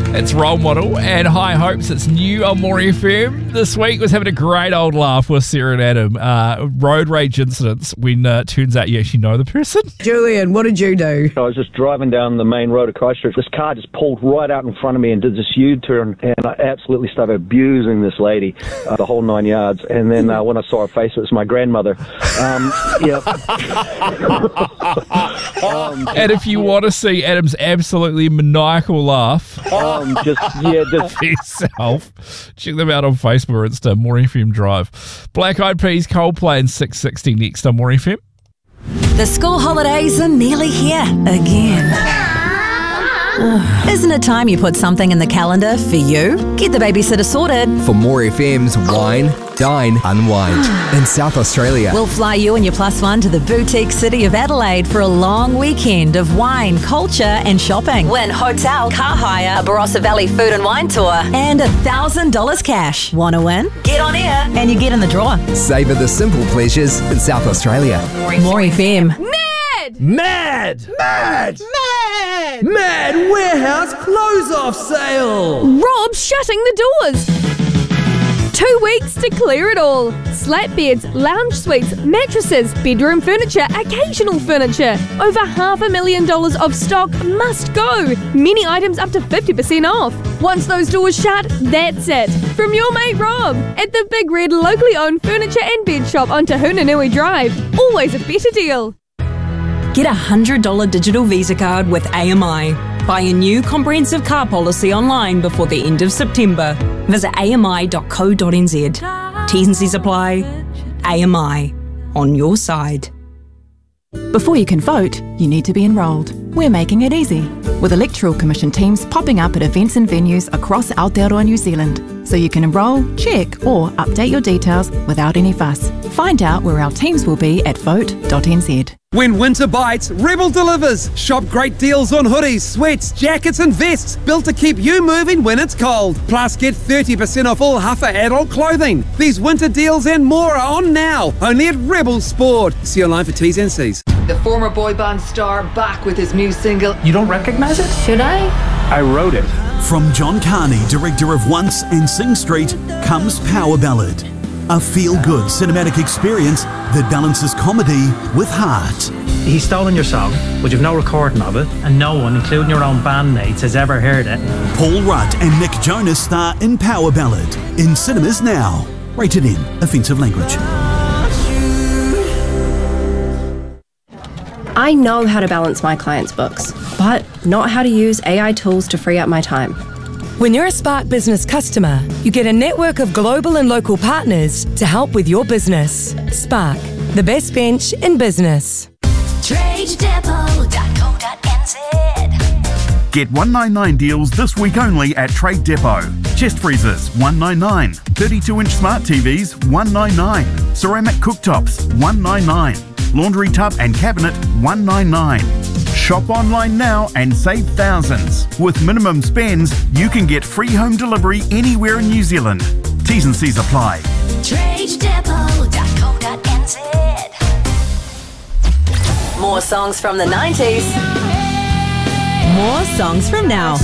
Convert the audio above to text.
It's Role Model and High Hopes. It's new on More FM. This week was having a great old laugh with Sarah and Adam. Road rage incidents when turns out you actually know the person. Julian, what did you do? I was just driving down the main road of Christchurch. This car just pulled right out in front of me and did this U-turn, and I absolutely started abusing this lady, the whole 9 yards. And then when I saw her face, it was my grandmother. And if you want to see Adam's absolutely maniacal laugh, just for yourself, check them out on Facebook or Insta, More FM Drive. Black Eyed Peas, Coldplay and 660 next on More FM. The school holidays are nearly here again. Isn't it time you put something in the calendar for you? Get the babysitter sorted. For More FM's Wine, Dine, Unwind in South Australia. We'll fly you and your plus one to the boutique city of Adelaide for a long weekend of wine, culture and shopping. Win hotel, car hire, a Barossa Valley food and wine tour and $1,000 cash. Want to win? Get on air and you get in the draw. Savour the simple pleasures in South Australia. More FM. Mad warehouse close-off sale! Rob's shutting the doors! 2 weeks to clear it all. Slat beds, lounge suites, mattresses, bedroom furniture, occasional furniture. Over $500,000 of stock must go. Many items up to 50% off. Once those doors shut, that's it. From your mate Rob at the Big Red locally owned furniture and bed shop on Tahunanui Drive. Always a better deal. Get a $100 digital Visa card with AMI. Buy a new comprehensive car policy online before the end of September. Visit ami.co.nz. T's and C's apply. AMI. On your side. Before you can vote, you need to be enrolled. We're making it easy, with Electoral Commission teams popping up at events and venues across Aotearoa, New Zealand, so you can enrol, check or update your details without any fuss. Find out where our teams will be at vote.nz. When winter bites, Rebel delivers. Shop great deals on hoodies, sweats, jackets and vests built to keep you moving when it's cold. Plus, get 30% off all Huffer adult clothing. These winter deals and more are on now, only at Rebel Sport. See online for T's and C's. The former boy band star back with his new single. You don't recognise it? Should I? I wrote it. From John Carney, director of Once and Sing Street, comes Power Ballad. A feel-good cinematic experience that balances comedy with heart. He's stolen your song, but you've no recording of it, and no one, including your own bandmates, has ever heard it. Paul Rudd and Nick Jonas star in Power Ballad. In cinemas now. Rated M. Offensive language. I know how to balance my clients' books, but not how to use AI tools to free up my time. When you're a Spark Business customer, you get a network of global and local partners to help with your business. Spark, the best bench in business. TradeDepot.co.nz. Get 199 deals this week only at Trade Depot. Chest freezers, $199. 32-inch smart TVs, $199. Ceramic cooktops, $199. Laundry tub and cabinet, $199. Shop online now and save thousands. With minimum spends, you can get free home delivery anywhere in New Zealand. T's and C's apply. TradeDepot.co.nz. More songs from the 90s. More songs from now.